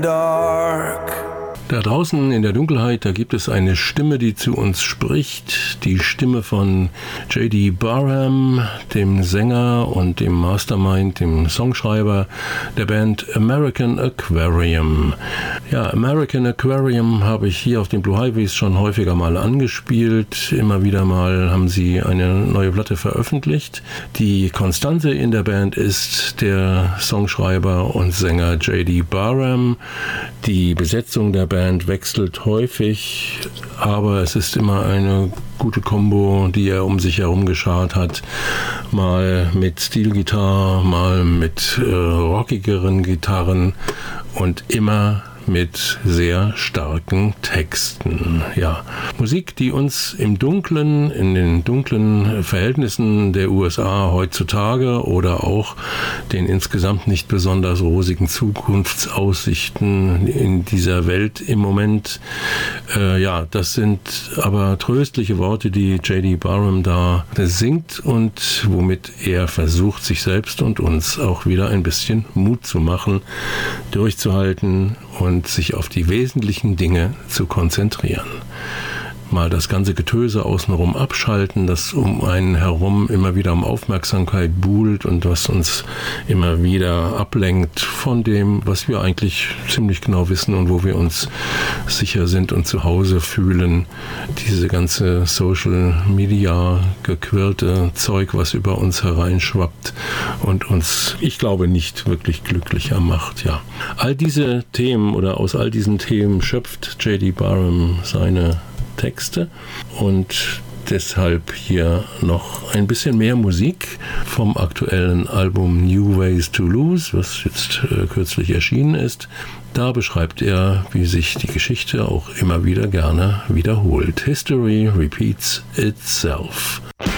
Dark. Da draußen in der Dunkelheit, da gibt es eine Stimme, die zu uns spricht. Die Stimme von J.D. Barham, dem Sänger und dem Mastermind, dem Songschreiber der Band American Aquarium. Ja, American Aquarium habe ich hier auf den Blue Highways schon häufiger mal angespielt. Immer wieder mal haben sie eine neue Platte veröffentlicht. Die Konstante in der Band ist der Songschreiber und Sänger J.D. Barham. Die Besetzung der Band wechselt häufig, aber es ist immer eine gute Kombo, die er um sich herum geschart hat. Mal mit Steelgitarre, mal mit rockigeren Gitarren und immer mit sehr starken Texten. Ja, Musik, die uns in den dunklen Verhältnissen der USA heutzutage oder auch den insgesamt nicht besonders rosigen Zukunftsaussichten in dieser Welt im Moment, das sind aber tröstliche Worte, die J.D. Barham da singt und womit er versucht, sich selbst und uns auch wieder ein bisschen Mut zu machen, durchzuhalten und sich auf die wesentlichen Dinge zu konzentrieren. Mal das ganze Getöse außenrum abschalten, das um einen herum immer wieder um Aufmerksamkeit buhlt und was uns immer wieder ablenkt von dem, was wir eigentlich ziemlich genau wissen und wo wir uns sicher sind und zu Hause fühlen. Diese ganze Social Media gequirlte Zeug, was über uns hereinschwappt und uns, ich glaube, nicht wirklich glücklicher macht. Ja. All diese Themen oder aus all diesen Themen schöpft J.D. Barham seine Texte und deshalb hier noch ein bisschen mehr Musik vom aktuellen Album New Ways to Lose, was jetzt kürzlich erschienen ist. Da beschreibt er, wie sich die Geschichte auch immer wieder gerne wiederholt. History repeats itself.